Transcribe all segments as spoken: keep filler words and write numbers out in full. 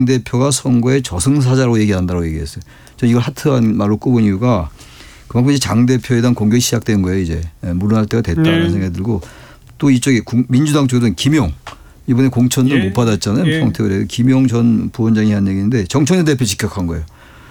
대표가 선거의 저승사자라고 얘기한다고 얘기했어요. 저 이걸 하트한 말로 꼽은 이유가 그만큼 이제 장 대표에 대한 공격이 시작된 거예요. 이제 물러날 때가 됐다는 네. 생각이 들고 또 이쪽에 민주당 쪽에는 김용 이번에 공천도 예. 못 받았잖아요. 예. 평택을. 김용 전 부원장이 한 얘기인데 정청래 대표 직격한 거예요.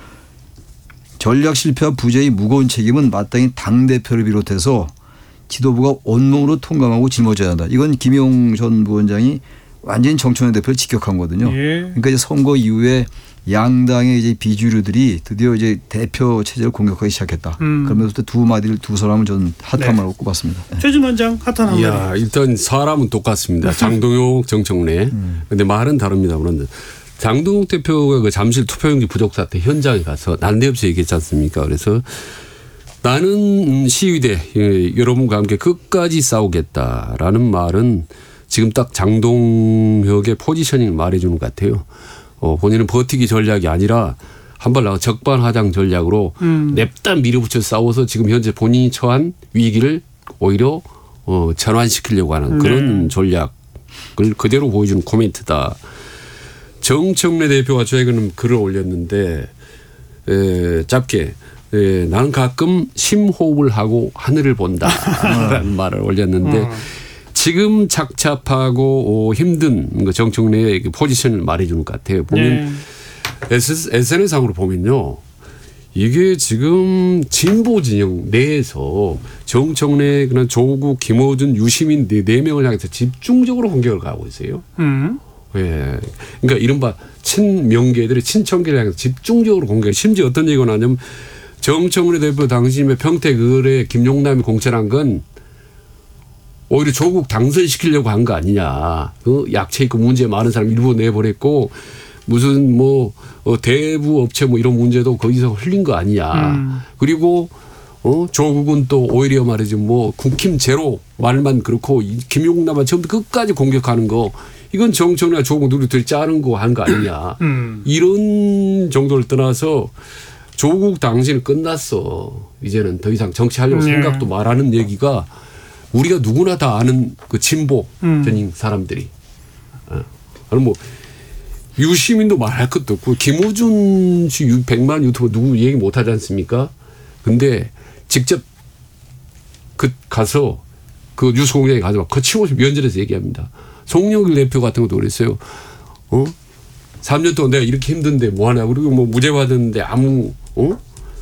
전략 실패와 부재의 무거운 책임은 마땅히 당 대표를 비롯해서 지도부가 온몸으로 통감하고 짊어져야 한다. 이건 김용 전 부원장이 완전히 정청래 대표를 직격한 거거든요. 예. 그러니까 이제 선거 이후에 양당의 이제 비주류들이 드디어 이제 대표 체제를 공격하기 시작했다. 음. 그러면서 두 마디를 두 사람을 저는 핫한 말로 네. 꼽았습니다. 최준 원장 핫한 한 마디. 일단 사람은 똑같습니다. 장동혁, 정청래. 그런데 음. 말은 다릅니다. 그런데 장동혁 대표가 그 잠실 투표용지 부족 사태 현장에 가서 난데없이 얘기했지 않습니까? 그래서 나는 시위대 여러분과 함께 끝까지 싸우겠다라는 말은 지금 딱 장동혁의 포지셔닝을 말해주는 것 같아요. 어, 본인은 버티기 전략이 아니라 한 발 나가 적반하장 전략으로 음. 냅다 밀어붙여 싸워서 지금 현재 본인이 처한 위기를 오히려 어, 전환시키려고 하는 그런 네. 전략을 그대로 보여주는 코멘트다. 정청래 대표가 최근 글을 올렸는데 에, 짧게 에, 나는 가끔 심호흡을 하고 하늘을 본다라는 말을 올렸는데 어. 지금 착잡하고 힘든 정청래의 포지션을 말해주는 것 같아요. 보면 네. 에스엔에스상으로 보면요. 이게 지금 진보 진영 내에서 정청래, 그런 조국, 김어준, 유시민 네, 네 명을 향해서 집중적으로 공격을 가고 있어요. 음. 예. 그러니까 이른바 친명계들이 친청계를 향해서 집중적으로 공격. 심지어 어떤 얘기가 나냐면 정청래 대표 당시에 평택을에 김용남이 공천한 건 오히려 조국 당선시키려고 한 거 아니냐. 그 약체 있고 문제 많은 사람 일부 내버렸고 무슨 뭐 대부 업체 뭐 이런 문제도 거기서 흘린 거 아니냐. 음. 그리고 어 조국은 또 오히려 말이지 뭐 국힘 제로 말만 그렇고 김용남만 처음부터 끝까지 공격하는 거 이건 정청래와 조국 누리들이 짜는 거 한 거 아니냐. 음. 이런 정도를 떠나서 조국 당신은 끝났어. 이제는 더 이상 정치하려고 네. 생각도 말하는 얘기가 우리가 누구나 다 아는 그 진보 전인 음. 사람들이. 아니 뭐 유시민도 말할 것도 없고 김어준 씨 백만 유튜버 누구 얘기 못 하지 않습니까? 근데 직접 그 가서 그 뉴스 공장에 가서 거침없이 면전에서 얘기합니다. 송영길 대표 같은 것도 그랬어요. 어? 삼 년 동안 내가 이렇게 힘든데 뭐 하냐. 그리고 뭐 무죄 받았는데 아무 어?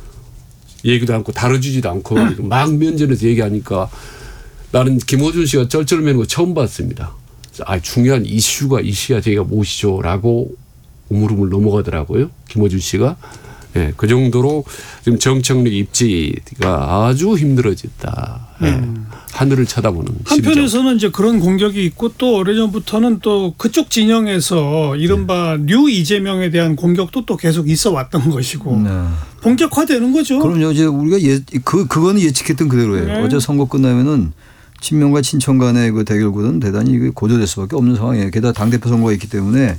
얘기도 않고 다뤄주지도 않고 막 면전에서 얘기하니까 나는 김어준 씨가 쩔쩔매는 거 처음 봤습니다. 아, 중요한 이슈가 이슈야 저희가 무엇이죠라고 우물우물 넘어가더라고요. 김어준 씨가. 예, 그 정도로 지금 정청래 입지가 아주 힘들어졌다. 예, 음. 하늘을 쳐다보는. 한편에서는 심정. 이제 그런 공격이 있고 또 오래전부터는 또 그쪽 진영에서 이른바 네. 뉴 이재명에 대한 공격도 또 계속 있어 왔던 것이고 네. 본격화되는 거죠. 그럼요. 이제 우리가 예, 그 그거는 예측했던 그대로예요. 네. 어제 선거 끝나면은 친명과 친청 간의 그 대결구는 대단히 고조될 수밖에 없는 상황이에요. 게다가 당대표 선거가 있기 때문에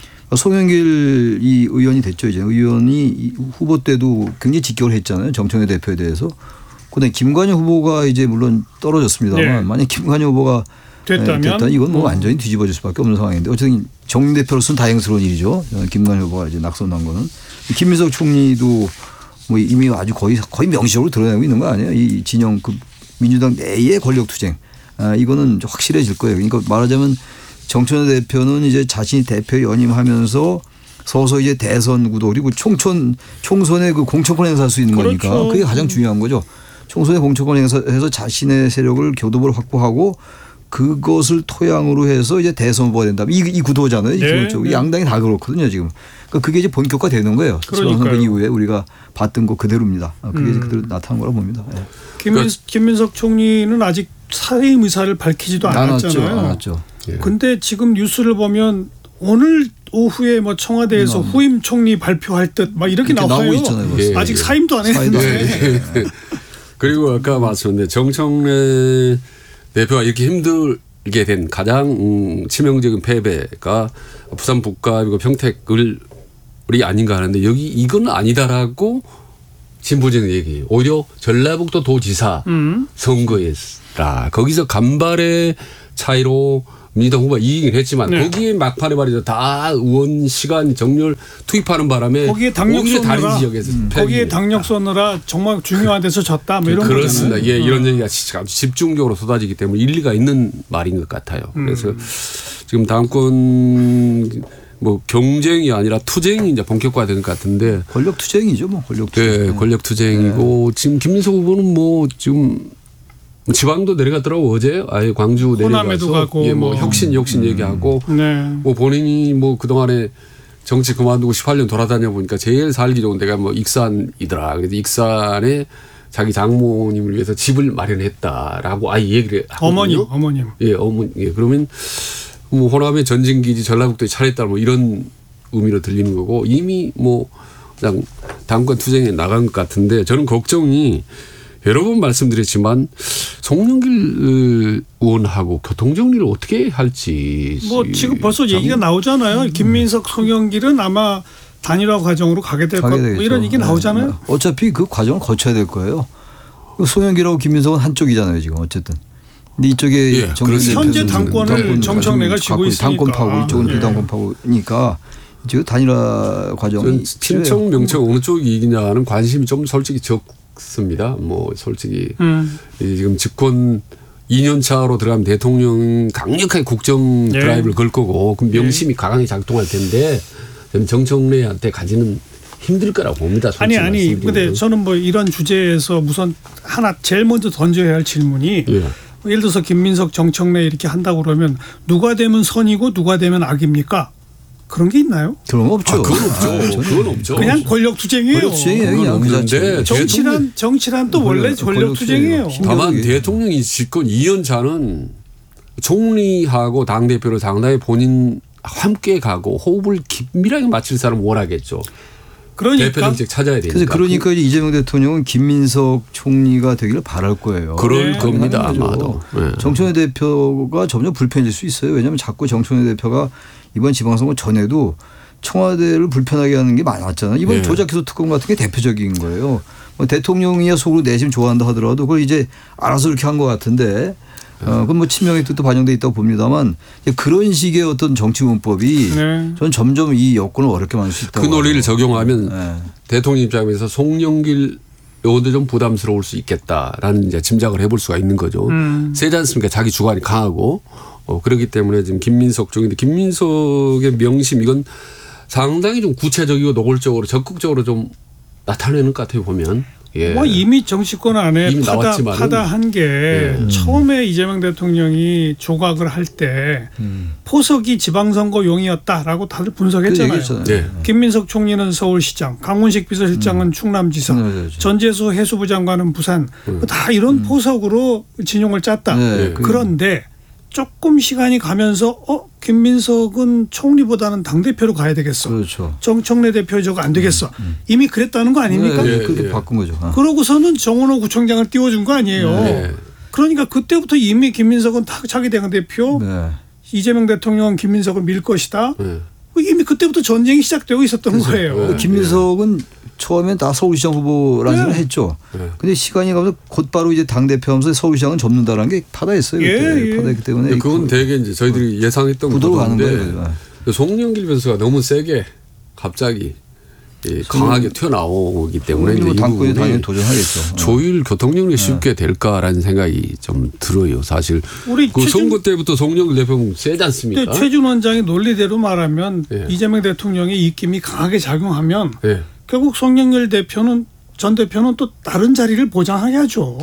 송영길 이 의원이 됐죠. 이제 의원이 후보 때도 굉장히 직격을 했잖아요. 정청래 대표에 대해서. 그다음에 김관영 후보가 이제 물론 떨어졌습니다만 네. 만약 김관영 후보가 됐다면 됐다, 이건 뭐 완전히 뒤집어질 수밖에 없는 상황인데 어쨌든 정 대표로서는 다행스러운 일이죠. 김관영 후보가 이제 낙선한 거는. 김민석 총리도 뭐 이미 아주 거의 거의 명시적으로 드러내고 있는 거 아니에요. 이 진영 그 민주당 내의 권력 투쟁. 아, 이거는 확실해질 거예요. 그러니까 말하자면 정청래 대표는 이제 자신이 대표 연임하면서 서서 이제 대선 구도 그리고 총선 총선에 그 공천권 행사할 수 있는 그렇죠. 거니까 그게 가장 중요한 거죠. 총선에 공천권 행사해서 자신의 세력을 교도부를 확보하고 그것을 토양으로 해서 이제 대선 후보가 된다. 이, 이 구도잖아요. 네, 네. 양당이 다 그렇거든요 지금. 그러니까 그게 이제 본격화 되는 거예요. 지방선거 이후에 우리가 봤던 거 그대로입니다. 그게 음. 그대로 나타난 거라고 봅니다. 네. 김민, 김민석 총리는 아직 사임 의사를 밝히지도 않았잖아요. 않았죠. 그런데 예. 지금 뉴스를 보면 오늘 오후에 뭐 청와대에서 음. 후임 총리 발표할 듯 막 이렇게 나와요. 예. 아직 사임도 안 했는데. 예. 그리고 아까 말씀드렸는데 정청래 대표가 이렇게 힘들게 된 가장 치명적인 패배가 부산 북가 그리고 평택을이 아닌가 하는데 여기 이건 아니다라고 진보진은 얘기해요. 오히려 전라북도 도지사 음. 선거였다. 거기서 간발의 차이로 민주당 후보가 이기긴 했지만 네. 거기에 막판에 말이죠. 다 의원 시간 정렬 투입하는 바람에 거기에 당력 오히려 다른 쏘느라 지역에서 음. 패기. 거기에 당력 쏘느라 정말 중요한 데서 졌다 뭐 이런 그렇습니다. 거잖아요. 예, 이런 얘기가 아주 집중적으로 쏟아지기 때문에 일리가 있는 말인 것 같아요. 그래서 음. 지금 당권 뭐 경쟁이 아니라 투쟁이 이제 본격화되는 것 같은데 권력 투쟁이죠, 뭐 권력 투쟁. 네, 권력 투쟁이고 네. 지금 김민석 후보는 뭐 지금 지방도 내려갔더라고 어제 아예 광주 호남에도 내려가서 가고 예, 뭐, 뭐. 혁신 혁신 음. 얘기하고 네. 뭐 본인이 뭐 그 동안에 정치 그만두고 십팔 년 돌아다녀 보니까 제일 살기 좋은 데가 뭐 익산이더라. 그래서 익산에 자기 장모님을 위해서 집을 마련했다라고 아예 얘기를 하거든요. 어머님, 어머님. 예, 어머니. 예, 그러면 뭐 호남의 전진기지 전라북도에 차렸다 뭐 이런 의미로 들리는 거고 이미 뭐 그냥 당권 투쟁에 나간 것 같은데 저는 걱정이 여러 번 말씀드렸지만 송영길 의원하고 교통정리를 어떻게 할지. 뭐 지금 벌써 얘기가 나오잖아요. 김민석, 송영길은 아마 단일화 과정으로 가게 될 것. 뭐 이런 얘기 나오잖아요. 네. 어차피 그 과정을 거쳐야 될 거예요. 송영길하고 김민석은 한쪽이잖아요 지금 어쨌든. 근데 이쪽에 예, 현재 당권을 정청래가 쥐고 있으니까. 당권 파고 이쪽은 예. 비당권 파고니까 이제 단일화 과정이 친청 명청 어느 쪽이 이기냐는 관심이 좀 솔직히 적습니다. 뭐 솔직히 음. 지금 집권 이 년 차로 들어가면 대통령 강력하게 국정 예. 드라이브를 걸 거고 그럼 명심이 예. 강하게 작동할 텐데 저는 정청래한테 가지는 힘들 거라고 봅니다. 아니 아니 근데 저는 뭐 이런 주제에서 우선 하나 제일 먼저 던져야 할 질문이 예. 예를 들어서 김민석, 정청래 이렇게 한다고 그러면 누가 되면 선이고 누가 되면 악입니까? 그런 게 있나요? 그런 거 없죠. 아, 그건 없죠. 아, 그건 없죠. 그냥 권력 투쟁이에요. 권력 투쟁이에요. 그냥 그 자체. 정치란 정치란 또 원래 권력, 권력 권력 투쟁이에요. 투쟁이에요. 다만 힘겨루기. 대통령이 집권 이 년 차는 총리하고 당대표를 상당히 본인 함께 가고 호흡을 긴밀하게 맞출 사람 원하겠죠. 그러니까 대표 정책 찾아야 되니까. 그래서 그러니까 이재명 대통령은 김민석 총리가 되기를 바랄 거예요. 그럴 네. 겁니다. 당연하죠. 아마도. 네. 정청래 대표가 점점 불편해질 수 있어요. 왜냐하면 자꾸 정청래 대표가 이번 지방선거 전에도 청와대를 불편하게 하는 게 많았잖아요. 이번 네. 조작기소 특검 같은 게 대표적인 거예요. 뭐 대통령이야 속으로 내심 좋아한다 하더라도 그걸 이제 알아서 이렇게 한 것 같은데 어, 그건 뭐 친명의 뜻도 반영돼 있다고 봅니다만 그런 식의 어떤 정치 문법이 네. 저는 점점 이 여건을 어렵게 만들 수 있다고. 그 논리를 적용하면 네. 대통령 입장에서 송영길 의원도 좀 부담스러울 수 있겠다라는 이제 짐작을 해볼 수가 있는 거죠. 음. 세지 않습니까? 자기 주관이 강하고 어, 그렇기 때문에 지금 김민석 쪽인데 김민석의 명심 이건 상당히 좀 구체적이고 노골적으로 적극적으로 좀 나타내는 것 같아요 보면. 예. 뭐 이미 정치권 안에 이미 파다, 나왔지만은. 파다한 게 예. 처음에 이재명 대통령이 조각을 할 때 음. 포석이 지방선거용이었다라고 다들 그 분석했잖아요. 얘기했잖아요. 네. 김민석 총리는 서울시장, 강훈식 비서실장은 충남지사, 음. 전재수 해수부 장관은 부산 음. 다 이런 포석으로 진용을 짰다. 네. 그런데 조금 시간이 가면서 어 김민석은 총리보다는 당대표로 가야 되겠어. 그렇죠. 정청래 대표 저거 안 되겠어. 이미 그랬다는 거 아닙니까? 네, 예, 그렇게 예. 바꾼 거죠. 아. 그러고서는 정원호 구청장을 띄워준 거 아니에요. 네. 그러니까 그때부터 이미 김민석은 탁 차기 당대표, 네. 이재명 대통령은 김민석을 밀 것이다. 네. 이미 그때부터 전쟁이 시작되고 있었던 거예요. 네. 김민석은 처음엔 다 서울시장 후보라는 생각을 네. 했죠. 네. 근데 시간이 가면서 곧바로 이제 당대표 하면서 서울시장은 접는다라는 게 파다했어요. 예, 그때. 예. 파다했기 때문에. 그건 되게 이제 저희들이 예상했던 구도로 가는 건데 거예요. 송영길 변수가 너무 세게 갑자기 예, 강하게 튀어나오기 때문에 이제 이 당권에 부분이 당연히 도전하겠죠. 조율 교통정리 쉽게 될까라는 생각이 좀 들어요. 사실 우리 그 최준- 선거 때부터 송영길 대표는 세지 않습니까? 근데 최준 원장의 논리대로 말하면 예. 이재명 대통령의 입김이 강하게 작용하면 예. 결국 송영길 대표는 전 대표는 또 다른 자리를 보장해야죠.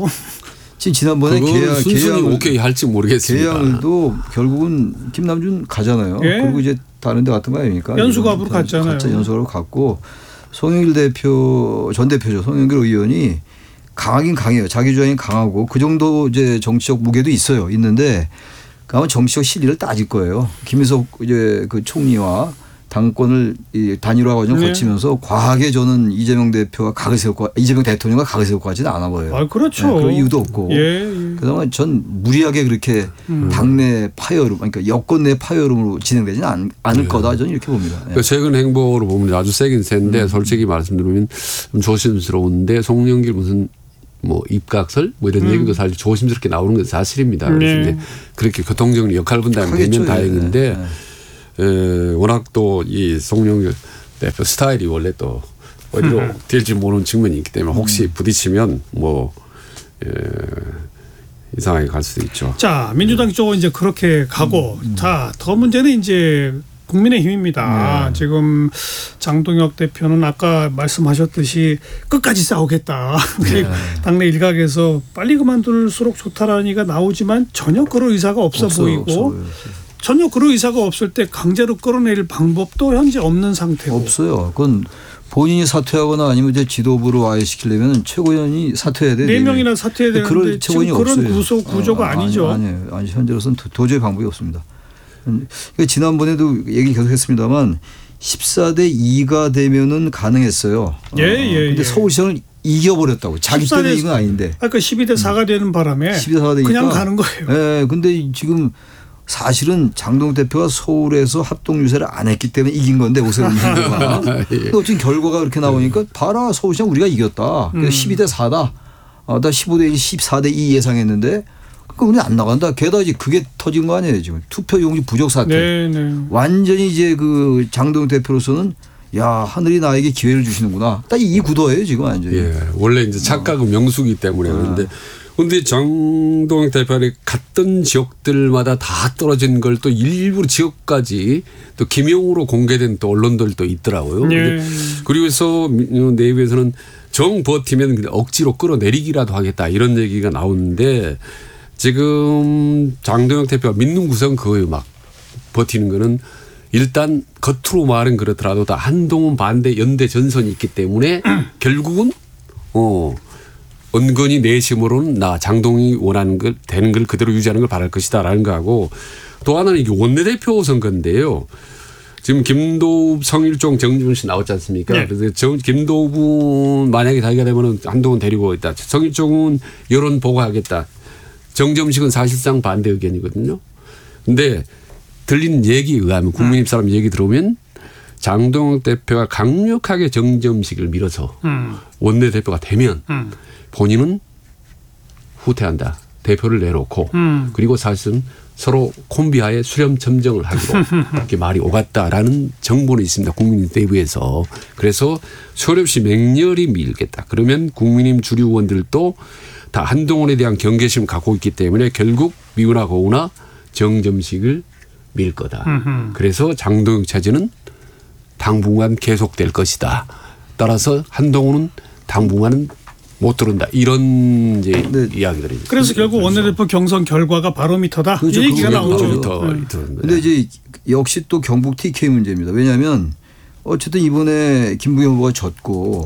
지금 지난번에 그건 계약 순순히 계약을 오케이 할지 모르겠습니다. 계약을도 결국은 김남준 가잖아요. 예. 그리고 이제 다른 데 갔던 거 아닙니까? 연수갑으로 갔잖아요. 갔죠. 연수갑으로 갔고 송영길 대표 전 대표죠. 송영길 의원이 강하긴 강해요. 자기 주장이 강하고 그 정도 이제 정치적 무게도 있어요. 있는데 아마 정치적 실리를 따질 거예요. 김민석 이제 그 총리와 당권을 이 단일화 과정을 네. 거치면서 과하게 저는 이재명 대표가 각을 세울 거 이재명 대통령과 각을 세울 것 같지는 않아 보여요. 아, 그렇죠. 네, 그런 이유도 없고. 예, 예. 그다음에 전 무리하게 그렇게 음. 당내 파열음, 그러니까 여권 내 파열음으로 진행되지는 않, 않을 네. 거다 저는 이렇게 봅니다. 네. 그러니까 최근 행보로 보면 아주 세긴 센데 음. 솔직히 말씀드리면 좀 조심스러운데 송영길 무슨 뭐 입각설 뭐 이런 음. 얘기도 사실 조심스럽게 나오는 건 사실입니다. 그래서 네. 이제 그렇게 교통정리 역할 분담이 되면 다행인데 네. 에, 워낙 또 이 송영길 대표 스타일이 원래 또 어디로 음. 될지 모르는 측면이 있기 때문에 혹시 부딪히면 뭐 에, 이상하게 갈 수도 있죠. 자, 민주당 쪽은 이제 그렇게 가고 음. 자, 더 문제는 이제 국민의힘입니다. 네. 지금 장동혁 대표는 아까 말씀하셨듯이 끝까지 싸우겠다. 네. 당내 일각에서 빨리 그만둘수록 좋다라는 얘기가 나오지만 전혀 그럴 의사가 없어 없어요, 보이고 없어요, 없어요. 전혀 그럴 의사가 없을 때 강제로 끌어내릴 방법도 현재 없는 상태고. 없어요. 그건 본인이 사퇴하거나 아니면 이제 지도부로 와해시키려면 최고위원이 사퇴해야 돼요. 네 명이나 사퇴해야 되는데 그럴 최고위원이 지금 그런 없어요. 구조, 구조가 어, 아니죠. 아니, 아니에요. 아니, 현재로서는 도저히 방법이 없습니다. 지난번에도 얘기 계속 했습니다만 십사 대 이가 되면은 가능했어요. 예, 예. 근데 예. 서울시장을 이겨버렸다고. 자기 때문에 이건 아닌데. 아까 십이 대 사가 되는 바람에 십이 대 사가 되니까 그냥 가는 거예요. 예. 근데 지금 사실은 장동혁 대표가 서울에서 합동 유세를 안 했기 때문에 이긴 건데 오세훈 후보가. 근데 어쨌든 결과가 그렇게 나오니까 봐라 서울시장 우리가 이겼다. 그래서 음. 십이 대 사다. 아, 나 십오 대 일, 십사 대 이 예상했는데 그러니까 우리 안 나간다. 게다가 이제 그게 터진 거 아니에요 지금. 투표 용지 부족 사태. 네, 네. 완전히 이제 그 장동혁 대표로서는 야 하늘이 나에게 기회를 주시는구나. 딱 이 구도예요 지금 완전히. 예, 원래 이제 착각은 어. 명수기 때문에 그런데. 그런데 장동혁 대표가 갔던 지역들마다 다 떨어진 걸 또 일부러 지역까지 또 기명으로 공개된 또 언론들도 있더라고요. 네. 그리고서 내부에서는 정 버티면 억지로 끌어내리기라도 하겠다 이런 얘기가 나오는데 지금 장동혁 대표가 믿는 구석은 그거예요. 막 버티는 거는 일단 겉으로 말은 그렇더라도 다 한동훈 반대 연대 전선이 있기 때문에 결국은 어 은근히 내심으로는 나 장동이 원하는 걸 되는 걸 그대로 유지하는 걸 바랄 것이다라는 거하고 또 하나는 이게 원내대표 선거인데요. 지금 김도읍 성일종 정지훈 씨 나왔지 않습니까? 네. 그래서 정, 김도읍은 만약에 자기가 되면 한동훈 데리고 있다. 성일종은 여론 보고하겠다. 정점식은 사실상 반대 의견이거든요. 그런데 들리는 얘기에 의하면 국민의힘 사람 얘기 들어오면 장동혁 대표가 강력하게 정점식을 밀어서 음. 원내대표가 되면 음. 본인은 후퇴한다. 대표를 내놓고 음. 그리고 사실은 서로 콤비하에 수렴 점정을 하기로 이렇게 말이 오갔다라는 정보는 있습니다. 국민의힘 내부에서. 그래서 소렵시 맹렬히 밀겠다. 그러면 국민의힘 주류 의원들도 다 한동훈에 대한 경계심을 갖고 있기 때문에 결국 미우나 고우나 정점식을 밀 거다. 음흠. 그래서 장동혁 체제는 당분간 계속될 것이다. 따라서 한동훈은 당분간은 못 들어온다. 이런 이제 네. 이야기들이. 그래서 결국 원내대표 경선 결과가 바로미터다. 그렇죠. 이 얘기가 나오죠. 그런데 이제 역시 또 경북 티케이 문제입니다. 왜냐하면 어쨌든 이번에 김부겸 후보가 졌고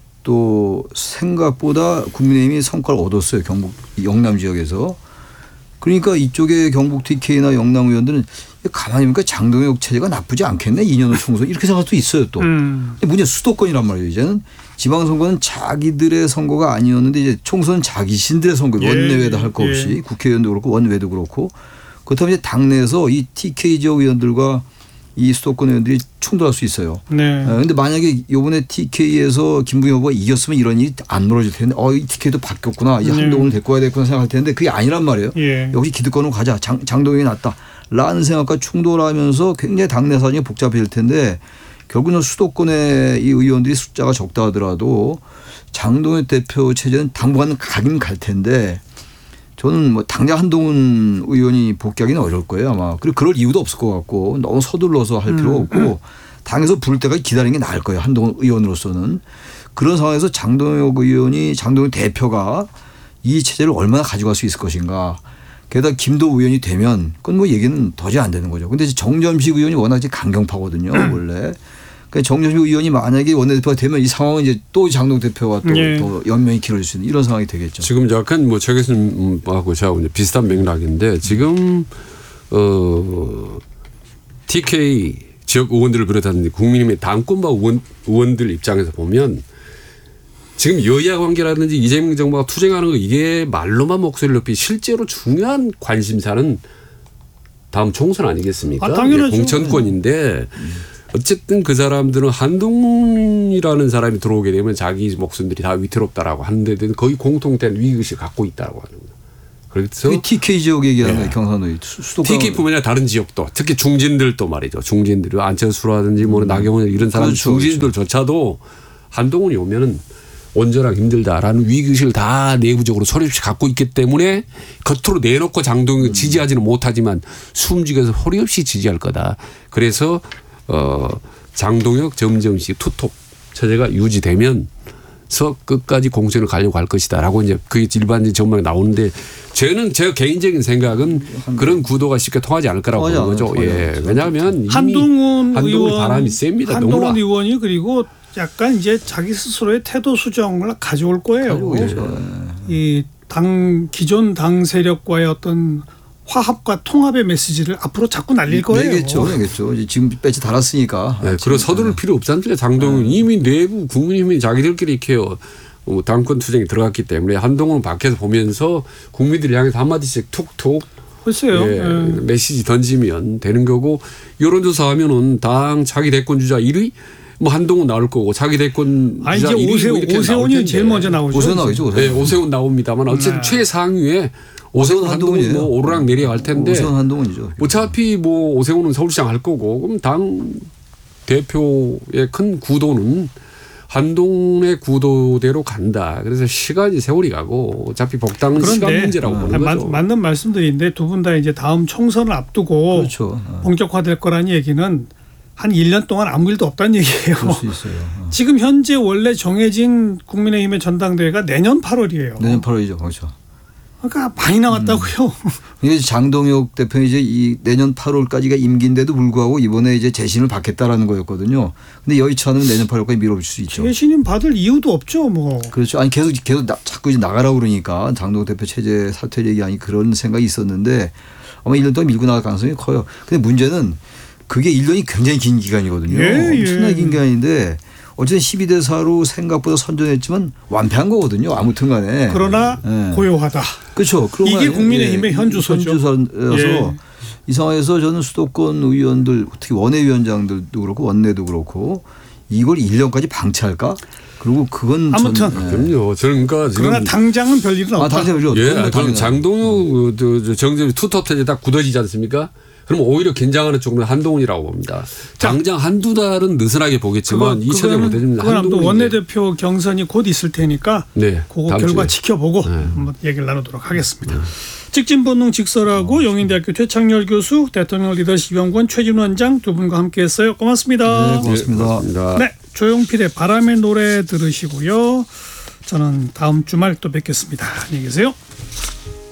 또 생각보다 국민의힘이 성과를 얻었어요. 경북 영남 지역에서. 그러니까 이쪽에 경북 티케이나 영남 의원들은 가만히 보니까 장동혁 체제가 나쁘지 않겠네. 이 년 후 총선. 이렇게 생각할 수도 있어요 또. 음. 문제 수도권이란 말이에요. 이제는 지방선거는 자기들의 선거가 아니었는데 이제 총선은 자기 신들의 선거. 예. 원내외도 할 거 없이. 예. 국회의원도 그렇고 원외도 그렇고. 그렇다면 이제 당내에서 이 티케이 지역 의원들과 이 수도권 의원들이 충돌할 수 있어요. 그런데 네. 만약에 이번에 티케이에서 김부겸 후보가 이겼으면 이런 일이 안 벌어질 텐데 어, 이 티케이도 바뀌었구나. 이제 네. 한동훈을 데리고 와야 되겠구나 생각할 텐데 그게 아니란 말이에요. 예. 역시 기득권으로 가자. 장, 장동혁이 낫다. 라는 생각과 충돌하면서 굉장히 당내 사정이 복잡해질 텐데 결국은 수도권의 이 의원들이 숫자가 적다 하더라도 장동혁 대표 체제는 당분간 가긴 갈 텐데 저는 뭐 당장 한동훈 의원이 복귀하기는 어려울 거예요 아마. 그리고 그럴 이유도 없을 것 같고 너무 서둘러서 할 필요가 음. 없고 당에서 부를 때까지 기다리는 게 나을 거예요. 한동훈 의원으로서는. 그런 상황에서 장동혁 의원이 장동혁 대표가 이 체제를 얼마나 가져갈 수 있을 것인가. 게다가 김도 의원이 되면 그건 뭐 얘기는 도저히 안 되는 거죠. 그런데 정점식 의원이 워낙 강경파거든요. 원래. 그러니까 정점식 의원이 만약에 원내대표가 되면 이 상황은 이제 또 장동 대표와 또, 예. 또 연명이 길어질 수 있는 이런 상황이 되겠죠. 지금 약간 뭐 차 교수님하고 저하고 이제 비슷한 맥락인데 지금 어 티케이 지역 의원들을 비롯한 국민의힘의 당권파 의원, 의원들 입장에서 보면 지금 여야 관계라든지 이재명 정부가 투쟁하는 거 이게 말로만 목소리를 높이 실제로 중요한 관심사는 다음 총선 아니겠습니까? 아, 당연하죠. 공천권인데 어쨌든 그 사람들은 한동훈이라는 사람이 들어오게 되면 자기 목숨들이 다 위태롭다라고 하는데 거의 공통된 위기의식을 갖고 있다고 하는 거예요. 그래서 티케이 지역 얘기하는 네. 경산의 수도권. 티케이뿐만 아니라 다른 지역도 특히 중진들도 말이죠. 중진들 안철수라든지 뭐 나경원 이런 사람 그렇죠, 중진들조차도 한동훈이 오면은 온전하기 힘들다라는 위기의식을 다 내부적으로 소리 없이 갖고 있기 때문에 겉으로 내놓고 장동혁을 음. 지지하지는 못하지만 숨죽여서 소리 없이 지지할 거다. 그래서 어 장동혁 점점식 투톱 체제가 유지되면서 끝까지 공천을 가려고 할 것이다라고 이제 그게 일반적인 전망이 나오는데 저는 제 개인적인 생각은 그런 구도가 쉽게 통하지 않을 거라고 보는 거죠. 예. 왜냐하면 한동훈 한동훈 의원 바람이 셉니다. 한동훈 너무나. 의원이 그리고 약간 이제 자기 스스로의 태도 수정을 가져올 거예요. 이 당 기존 당 세력과의 어떤 화합과 통합의 메시지를 앞으로 자꾸 날릴 거예요. 내겠죠, 내겠죠. 지금 배치 달았으니까. 네, 그리고 서두를 필요 없지 않습니까? 장동훈 이미 내부 국민의힘이 자기들끼리 이렇게 어, 당권 투쟁에 들어갔기 때문에 한동훈은 밖에서 보면서 국민들을 향해서 한마디씩 툭툭 글쎄요. 예, 네. 메시지 던지면 되는 거고 여론조사 하면은 당 차기 대권 주자 일 위 뭐 한동훈 나올 거고 차기 대권 아 주자 이제 일 위 오세훈, 이렇게 오세훈이 나올 제일 먼저 나오죠. 오세훈 나오죠. 네, 오세훈 나옵니다만 어쨌든 네. 최상위에 오세훈 한동훈이 뭐 오르락 내리락 할 텐데 오세훈 한동훈이죠. 어차피 뭐 오세훈은 서울시장 할 거고 그럼 당 대표의 큰 구도는 한동훈의 구도대로 간다. 그래서 시간이 세월이 가고 어차피 복당은 시간 문제라고 보는 마, 거죠. 맞는 말씀들인데 두 분 다 이제 다음 총선을 앞두고 그렇죠. 본격화될 거라는 얘기는 한 일 년 동안 아무 일도 없다는 얘기예요. 그럴 수 있어요. 지금 현재 원래 정해진 국민의힘의 전당대회가 내년 팔월이에요. 내년 팔월이죠. 그렇죠. 그러니까 많이 남았다고요. 이게 장동혁 대표는 이제 이 내년 팔월까지가 임기인데도 불구하고 이번에 이제 재신을 받겠다라는 거였거든요. 근데 여의치 않으면 내년 팔월까지 밀어붙일 수 있죠. 재신임 받을 이유도 없죠, 뭐. 그렇죠. 아니 계속 계속 나, 자꾸 이제 나가라고 그러니까 장동혁 대표 체제 사퇴 얘기하니 그런 생각이 있었는데 아마 일 년 동안 밀고 나갈 가능성이 커요. 근데 문제는 그게 일 년이 굉장히 긴 기간이거든요. 예, 예. 엄청나게 긴 기간인데 어쨌든 십이 대 사로 생각보다 선전했지만 완패한 거거든요. 아무튼 간에. 그러나 예. 고요하다. 그렇죠. 이게 국민의힘의 예. 현주소죠. 현주소여서 예. 이 상황에서 저는 수도권 의원들 특히 원내위원장들도 그렇고 원내도 그렇고 이걸 일 년까지 방치할까? 그리고 그건 아무튼. 전, 예. 그럼요. 저는 그러니까 지금 그러나 당장은 별일은 없다. 아, 당장 별일 없다. 예, 그건 뭐 그럼 당연하죠. 장동혁 그 정점이 투톱 체제 딱 굳어지지 않습니까? 그럼 오히려 긴장하는 쪽은 한동훈이라고 봅니다. 당장 한두 달은 느슨하게 보겠지만 이 체제 못해지면 그건 또 한동훈이 원내대표 경선이 곧 있을 테니까 네, 그거 다음 결과 주에. 지켜보고 네. 한번 얘기를 나누도록 하겠습니다. 직진본능 직설하고 영인대학교 최창렬 교수, 대통령 리더십 연구원 최진우 원장 두 분과 함께했어요. 고맙습니다. 네, 고맙습니다. 네, 고맙습니다. 네, 조용필의 바람의 노래 들으시고요. 저는 다음 주말 또 뵙겠습니다. 안녕히 계세요.